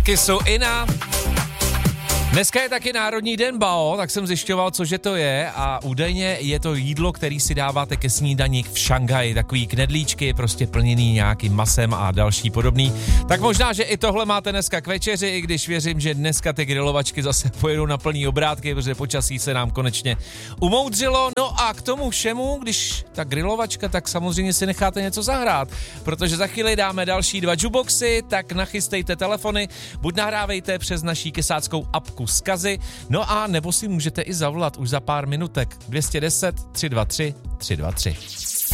Kisu Ina. Dneska je taky Národní den Bao, tak jsem zjišťoval, cože to je a údajně je to jídlo, který si dáváte ke snídani v Šanghaji, takový knedlíčky, prostě plněný nějakým masem a další podobný. Tak možná, že i tohle máte dneska k večeři, i když věřím, že dneska ty grilovačky zase pojedou na plný obrátky, protože počasí se nám konečně umoudřilo. No a k tomu všemu, když ta grilovačka, tak samozřejmě si necháte něco zahrát, protože za chvíli dáme další 2 jukeboxy, tak nachystejte telefony, buď nahrávejte přes naší kesáckou apku Skazy, no a nebo si můžete i zavolat už za pár minutek 210 323 323.